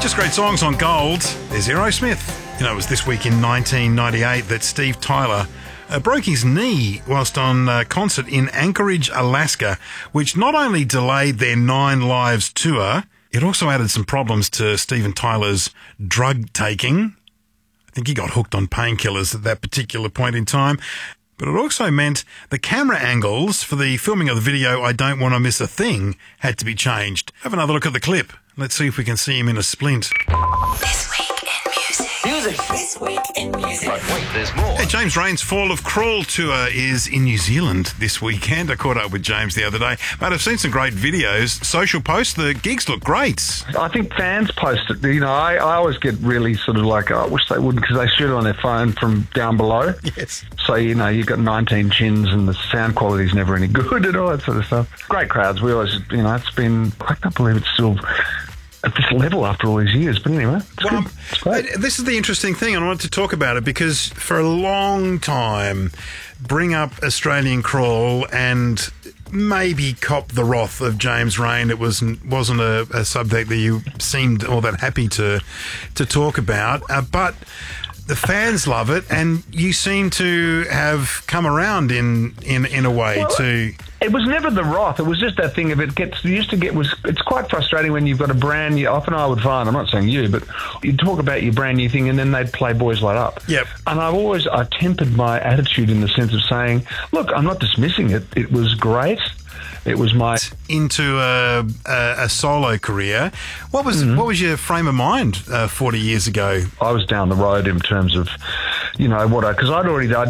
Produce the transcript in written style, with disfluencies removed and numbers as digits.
Just great songs on Gold. There's Aerosmith. You know, it was this week in 1998 that Steve Tyler broke his knee whilst on concert in Anchorage, Alaska, which not only delayed their 9 Lives tour, it also added some problems to Steven Tyler's drug taking. I think he got hooked on painkillers at that particular point in time. But it also meant the camera angles for the filming of the video I Don't Want to Miss a Thing had to be changed. Have another look at the clip. Let's see if we can see him in a splint. This week in music. This week in music. But wait, there's more. Hey, James Rain's Fall of Crawl tour is in New Zealand this weekend. I caught up with James the other day. Mate, I've seen some great videos. Social posts, the gigs look great. I think fans post it. You know, I always get really sort of like, I wish they wouldn't, because they shoot it on their phone from down below. Yes. So, you know, you've got 19 chins and the sound quality's never any good and all that sort of stuff. Great crowds. We always, you know, it's been, I can't believe it's still at this level after all these years. But anyway, it's great. This is the interesting thing. I wanted to talk about it because for a long time, bring up Australian Crawl and maybe cop the wrath of James Rain. It wasn't a subject that you seemed all that happy to talk about. But the fans love it, and you seem to have come around in a way to. It was never the wrath. It was just that thing of it's quite frustrating when you've got a brand new, often I would find, I'm not saying you, but you talk about your brand new thing and then they'd play Boys Light Up. Yep. And I tempered my attitude in the sense of saying, look, I'm not dismissing it. It was great. It was into a solo career. What was your frame of mind 40 years ago? I was down the road in terms of, you know, because I'd